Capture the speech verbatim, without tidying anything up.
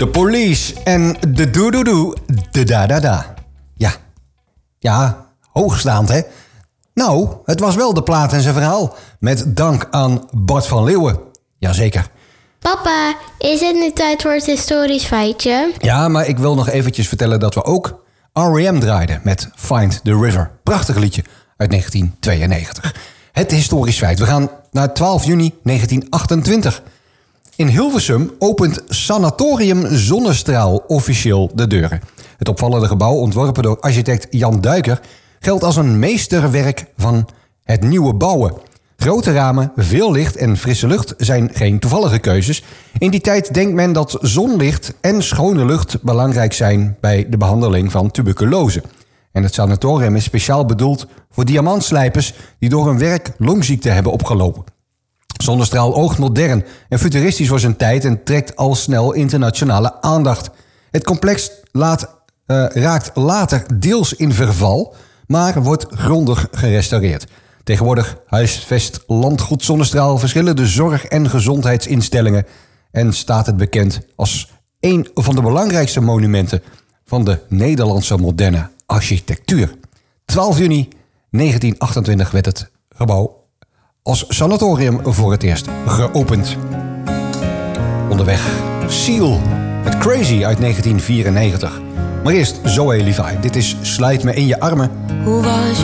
De Police en de doedoedoe, de da-da-da. Ja, ja, hoogstaand hè. Nou, het was wel de plaat en zijn verhaal. Met dank aan Bart van Leeuwen. Jazeker. Papa, is het nu tijd voor het historisch feitje? Ja, maar ik wil nog eventjes vertellen dat we ook R E M draaiden met Find the River. Prachtig liedje uit negentien tweeënnegentig. Het historisch feit. We gaan naar twaalf juni negentien achtentwintig. In Hilversum opent Sanatorium Zonnestraal officieel de deuren. Het opvallende gebouw, ontworpen door architect Jan Duiker, geldt als een meesterwerk van het nieuwe bouwen. Grote ramen, veel licht en frisse lucht zijn geen toevallige keuzes. In die tijd denkt men dat zonlicht en schone lucht belangrijk zijn bij de behandeling van tuberculose. En het sanatorium is speciaal bedoeld voor diamantslijpers die door hun werk longziekte hebben opgelopen. Zonnestraal oogt modern en futuristisch voor zijn tijd en trekt al snel internationale aandacht. Het complex laat, uh, raakt later deels in verval, maar wordt grondig gerestaureerd. Tegenwoordig huisvest Landgoed Zonnestraal verschillende zorg- en gezondheidsinstellingen en staat het bekend als een van de belangrijkste monumenten van de Nederlandse moderne architectuur. twaalf juni negentien achtentwintig werd het gebouw als sanatorium voor het eerst geopend. Onderweg Seal met Crazy uit negentien vierennegentig. Maar eerst Zoe Levi. Dit is Sluit me in je armen. Hoe was